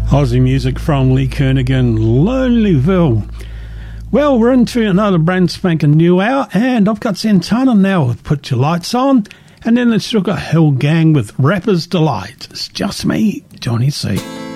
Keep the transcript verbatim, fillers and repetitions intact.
Aussie music from Lee Kernaghan, Lonelyville. Well, we're into another brand spanking new hour, and I've got Santana now with Put Your Lights On, and then the Sugar Hill Gang with Rapper's Delight. It's just me, Johnny C.